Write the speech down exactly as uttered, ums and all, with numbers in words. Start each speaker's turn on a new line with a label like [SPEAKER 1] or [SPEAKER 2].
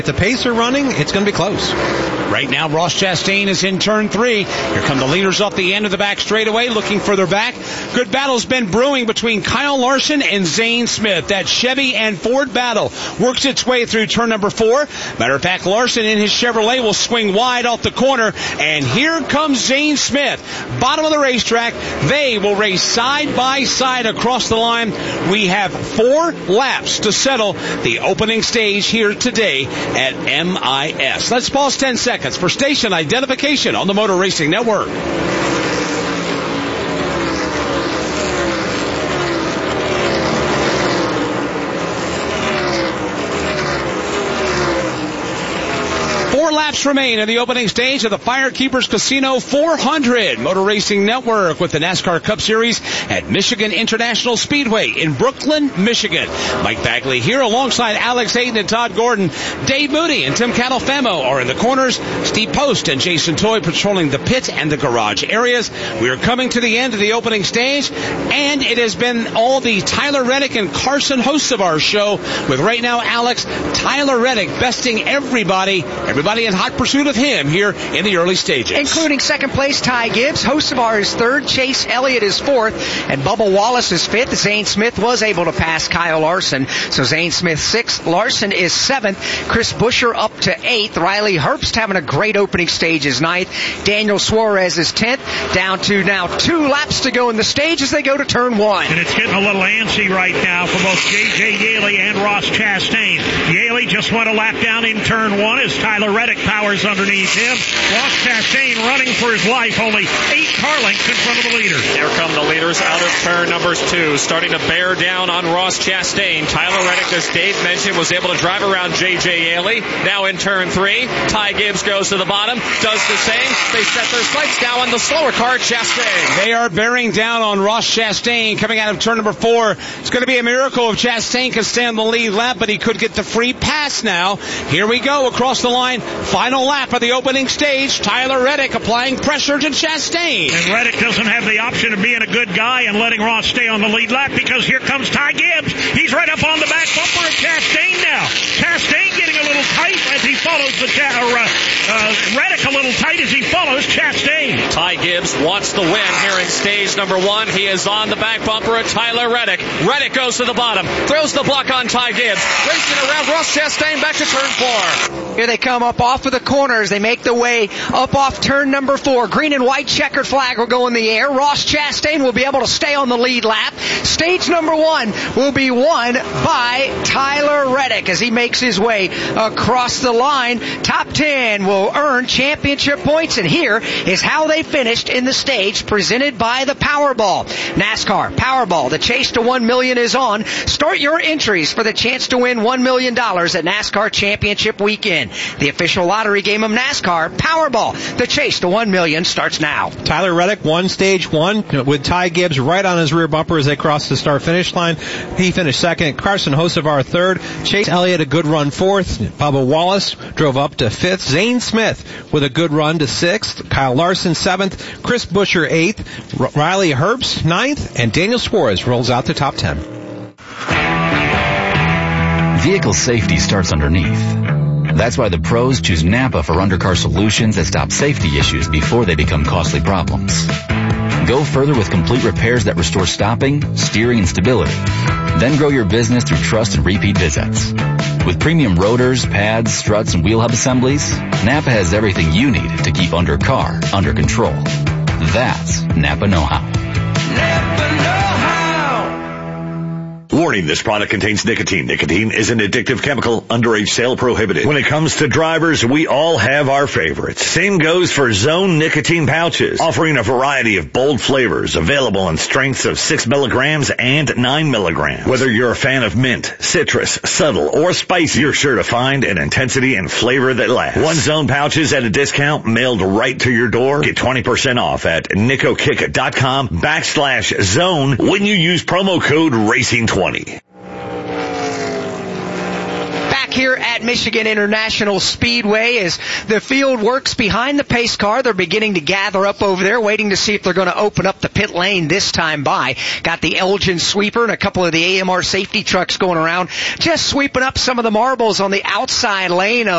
[SPEAKER 1] If the pace are running, it's going to be close.
[SPEAKER 2] Right now, Ross Chastain is in turn three. Here come the leaders off the end of the back straightaway, looking further back. Good battle's been brewing between Kyle Larson and Zane Smith. That Chevy and Ford battle works its way through turn number four. Matter of fact, Larson in his Chevrolet will swing wide off the corner, and here comes Zane Smith. Bottom of the racetrack, they will race side by side across the line. We have four laps to settle the opening stage here today at M I S. Let's pause ten seconds for station identification on the Motor Racing Network. Four laps remain in the opening stage of the Firekeepers Casino four hundred. Motor Racing Network with the NASCAR Cup Series at Michigan International Speedway in Brooklyn, Michigan. Mike Bagley here alongside Alex Hayden and Todd Gordon. Dave Moody and Tim Catalfamo are in the corners. Steve Post and Jason Toy patrolling the pit and the garage areas. We are coming to the end of the opening stage, and it has been all the Tyler Reddick and Carson hosts of our show, with right now, Alex, Tyler Reddick besting everybody, everybody in hot pursuit of him here in the early stages.
[SPEAKER 3] Including second place Ty Gibbs, host of ours third, Chase Elliott is fourth, and Bubba Wallace is fifth. Zane Smith was able to pass Kyle Larson, so Zane Smith sixth, Larson is seventh, Chris Buescher up to eighth, Riley Herbst having a great opening stage is ninth, Daniel Suarez is tenth, down to now two laps to go in the stage as they go to turn one.
[SPEAKER 4] And it's getting a little antsy right now for both J J Yaley and Ross Chastain. Yaley just went a lap down in turn one as Tyler Reddick powers underneath him. Ross Chastain running for his life, only eight car lengths in front of the leader.
[SPEAKER 5] Here come the leaders out of turn number two, starting to bear down on Ross Chastain. Tyler Reddick, as Dave mentioned, was able to drive around J J Yaley. Now in turn three, Ty Gibbs goes to the bottom, does the same. They set their sights now on the slower car, Chastain.
[SPEAKER 2] They are bearing down on Ross Chastain coming out of turn number four. It's going to be a miracle if Chastain can stay on the lead lap, but he could get the free pass now. Here we go across the line. Final lap of the opening stage. Tyler Reddick applying pressure to Chastain.
[SPEAKER 4] And Reddick doesn't have the option of being a good guy and letting Ross stay on the lead lap, because here comes Ty Gibbs. He's right up on the back bumper of Chastain now. Chastain getting a little tight as he follows the cha- or, uh, uh, Reddick a little tight as he follows Chastain.
[SPEAKER 5] Ty Gibbs wants the win here in stage number one. He is on the back bumper of Tyler Reddick. Reddick goes to the bottom, throws the block on Ty Gibbs, racing around Ross Chastain back to turn four.
[SPEAKER 3] Here they come up off of the corners. They make the way up off turn number four. Green and white checkered flag will go in the air. Ross Chastain will be able to stay on the lead lap. Stage number one will be won by Tyler Reddick as he makes his way across the line. Top ten will earn championship points, and here is how they finished in the stage presented by the Powerball. NASCAR Powerball, the chase to one million dollars is on. Start your entries for the chance to win one million dollars at NASCAR Championship Weekend. The official lottery game of NASCAR, Powerball. The chase to one million dollars starts now.
[SPEAKER 1] Tyler Reddick won stage one with Ty Gibbs right on his rear bumper as they crossed the start-finish line. He finished second. Carson Hocevar third. Chase Elliott a good run fourth. Bubba Wallace drove up to fifth. Zane Smith with a good run to sixth. Kyle Larson seventh. Chris Buescher eighth. R- Riley Herbst ninth. And Daniel Suarez rolls out to top ten.
[SPEAKER 6] Vehicle safety starts underneath. That's why the pros choose Napa for undercar solutions that stop safety issues before they become costly problems. Go further with complete repairs that restore stopping, steering, and stability. Then grow your business through trust and repeat visits. With premium rotors, pads, struts, and wheel hub assemblies, Napa has everything you need to keep undercar under control. That's Napa know-how.
[SPEAKER 7] Napa know-how. Warning, this product contains nicotine. Nicotine is an addictive chemical. Underage sale prohibited. When it comes to drivers, we all have our favorites. Same goes for Zone nicotine pouches, offering a variety of bold flavors available in strengths of six milligrams and nine milligrams. Whether you're a fan of mint, citrus, subtle, or spicy, you're sure to find an intensity and flavor that lasts. One Zone pouches at a discount mailed right to your door. Get twenty percent off at nicokick.com backslash zone when you use promo code racing twenty.
[SPEAKER 3] Back here at Michigan International Speedway as the field works behind the pace car. They're beginning to gather up over there, waiting to see if they're going to open up the pit lane this time by. Got the Elgin sweeper and a couple of the A M R safety trucks going around, just sweeping up some of the marbles on the outside lane of